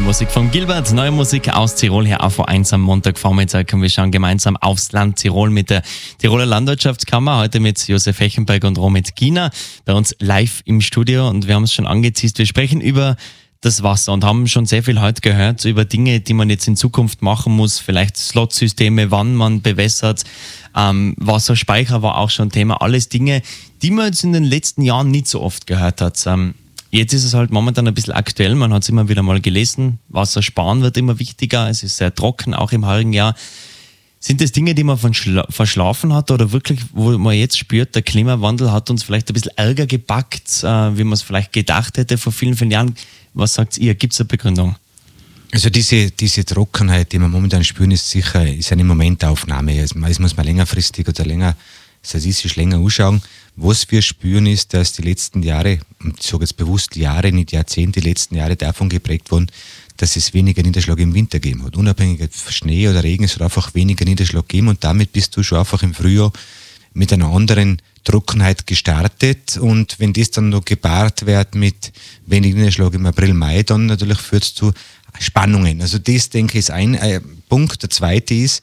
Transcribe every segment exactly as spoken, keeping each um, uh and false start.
Musik von Gilbert, neue Musik aus Tirol hier auf O eins am Montagvormittag. Und wir schauen gemeinsam aufs Land Tirol mit der Tiroler Landwirtschaftskammer. Heute mit Josef Hechenberg und Romit Giener bei uns live im Studio. Und wir haben es schon angeteased. Wir sprechen über das Wasser und haben schon sehr viel heute gehört über Dinge, die man jetzt in Zukunft machen muss. Vielleicht Slotsysteme, wann man bewässert. Ähm, Wasserspeicher war auch schon Thema. Alles Dinge, die man jetzt in den letzten Jahren nicht so oft gehört hat. Ähm, Jetzt ist es halt momentan ein bisschen aktuell, man hat es immer wieder mal gelesen, Wasser sparen wird immer wichtiger, es ist sehr trocken, auch im heurigen Jahr. Sind das Dinge, die man von schla- verschlafen hat oder wirklich, wo man jetzt spürt, der Klimawandel hat uns vielleicht ein bisschen Ärger gepackt, äh, wie man es vielleicht gedacht hätte vor vielen, vielen Jahren? Was sagt ihr? Gibt es eine Begründung? Also diese, diese Trockenheit, die wir momentan spüren, ist sicher ist eine Momentaufnahme. Das muss man längerfristig oder länger statistisch länger anschauen. Was wir spüren ist, dass die letzten Jahre, ich sage jetzt bewusst Jahre, nicht Jahrzehnte, die letzten Jahre davon geprägt wurden, dass es weniger Niederschlag im Winter gegeben hat. Unabhängig von Schnee oder Regen, es hat einfach weniger Niederschlag gegeben und damit bist du schon einfach im Frühjahr mit einer anderen Trockenheit gestartet und wenn das dann noch gepaart wird mit wenig Niederschlag im April, Mai, dann natürlich führt es zu Spannungen. Also das, denke ich, ist ein äh, Punkt. Der zweite ist,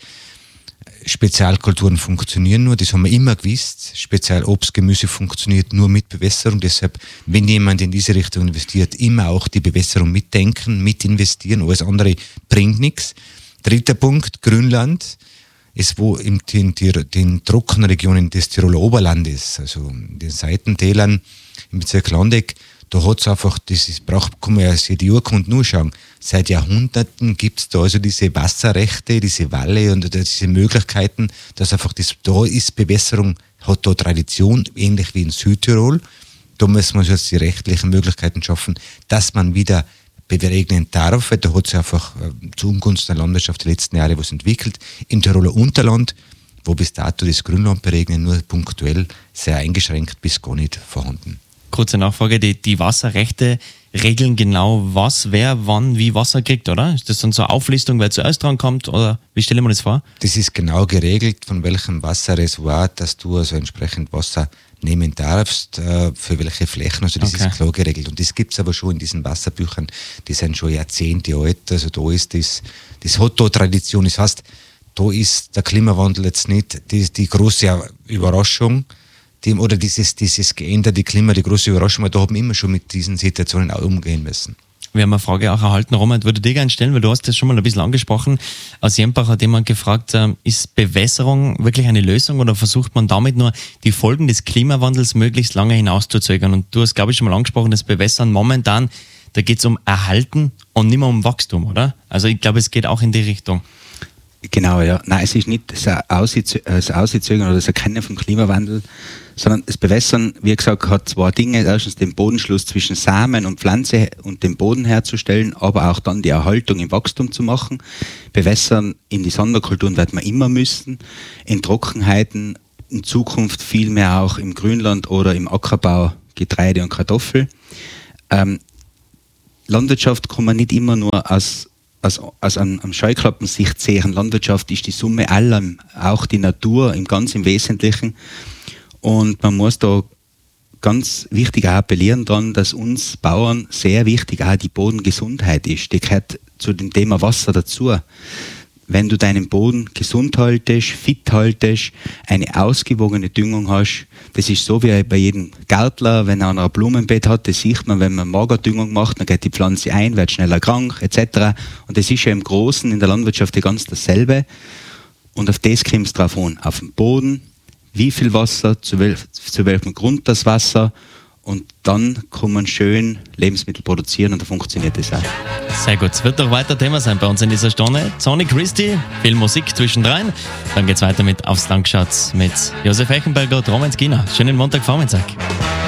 Spezialkulturen funktionieren nur, das haben wir immer gewusst. Spezialobst, Gemüse funktioniert nur mit Bewässerung. Deshalb, wenn jemand in diese Richtung investiert, immer auch die Bewässerung mitdenken, mit investieren. Alles andere bringt nichts. Dritter Punkt, Grünland. Es wo in den, den Trockenregionen des Tiroler Oberlandes, also in den Seitentälern im Bezirk Landeck, da hat es einfach, das ist, braucht, kann man ja sich die Urkunden nur schauen. Seit Jahrhunderten gibt es da also diese Wasserrechte, diese Walle und diese Möglichkeiten, dass einfach das, da ist Bewässerung, hat da Tradition, ähnlich wie in Südtirol. Da müssen wir jetzt die rechtlichen Möglichkeiten schaffen, dass man wieder beregnen darf, weil da hat sich einfach äh, zu Ungunsten der Landwirtschaft die letzten Jahre was entwickelt. Im Tiroler Unterland, wo bis dato das Grünlandberegnen nur punktuell sehr eingeschränkt bis gar nicht vorhanden. Kurze Nachfrage, die, die Wasserrechte regeln genau was, wer, wann, wie Wasser kriegt, oder? Ist das dann so eine Auflistung, wer zuerst dran kommt, oder wie stelle ich mir das vor? Das ist genau geregelt, von welchem Wasserreservoir, dass du also entsprechend Wasser nehmen darfst, äh, für welche Flächen, also das okay. ist klar geregelt. Und das gibt es aber schon in diesen Wasserbüchern, die sind schon Jahrzehnte alt, also da ist das, das hat da Tradition, das heißt, da ist der Klimawandel jetzt nicht die, die große Überraschung, Dem, oder dieses, dieses geänderte Klima, die große Überraschung, weil da haben wir immer schon mit diesen Situationen auch umgehen müssen. Wir haben eine Frage auch erhalten, Roman, würde dir gerne stellen, weil du hast das schon mal ein bisschen angesprochen. Aus Jempach hat jemand gefragt, äh, ist Bewässerung wirklich eine Lösung oder versucht man damit nur die Folgen des Klimawandels möglichst lange hinauszuzögern? Und du hast, glaube ich, schon mal angesprochen, das Bewässern momentan, da geht es um Erhalten und nicht mehr um Wachstum, oder? Also ich glaube, es geht auch in die Richtung. Genau, ja. Nein, es ist nicht das Auszögern oder das Erkennen vom Klimawandel, sondern das Bewässern, wie gesagt, hat zwei Dinge. Erstens den Bodenschluss zwischen Samen und Pflanze und dem Boden herzustellen, aber auch dann die Erhaltung im Wachstum zu machen. Bewässern in die Sonderkulturen wird man immer müssen. In Trockenheiten in Zukunft viel mehr auch im Grünland oder im Ackerbau, Getreide und Kartoffel. Ähm, Landwirtschaft kann man nicht immer nur aus Also, also am, am Scheuklappensicht sehen, Landwirtschaft ist die Summe allem, auch die Natur im ganz im Wesentlichen. Und man muss da ganz wichtig auch appellieren dran, dass uns Bauern sehr wichtig auch die Bodengesundheit ist. Die gehört zu dem Thema Wasser dazu. Wenn du deinen Boden gesund haltest, fit haltest, eine ausgewogene Düngung hast, das ist so wie bei jedem Gärtler, wenn er ein Blumenbeet hat, das sieht man, wenn man Magerdüngung macht, dann geht die Pflanze ein, wird schneller krank, et cetera. Und das ist ja im Großen in der Landwirtschaft ganz dasselbe. Und auf das kommt es drauf an. Auf den Boden, wie viel Wasser, zu, wel- zu welchem Grund das Wasser. Und dann kann man schön Lebensmittel produzieren und dann funktioniert das auch. Sehr gut. Es wird doch weiter Thema sein bei uns in dieser Stunde. Sonny Christie, viel Musik zwischendrin. Dann geht's weiter mit Aufs Land geschaut mit Josef Hechenberger und Romit Giener. Schönen Montagvormittag.